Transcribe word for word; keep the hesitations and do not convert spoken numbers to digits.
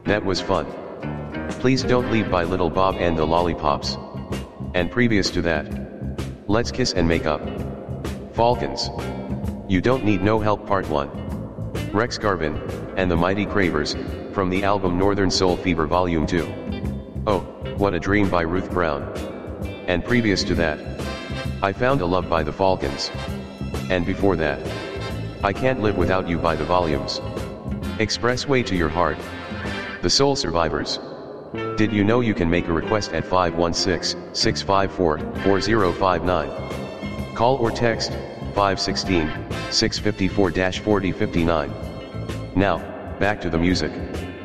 That was fun. Please don't leave by Little Bob and the Lollipops. And previous to that, let's kiss and make up. Falcons. You Don't Need No Help Part one. Rex Garvin, and the Mighty Cravers, from the album Northern Soul Fever Volume two. Oh, What a Dream by Ruth Brown. And previous to that, I Found a Love by the Falcons. And before that, I Can't Live Without You by the Volumes. Expressway to Your Heart. The Soul Survivors. Did you know you can make a request at five one six, six five four, four zero five nine? Call or text five one six, six five four, four zero five nine. Now, back to the music.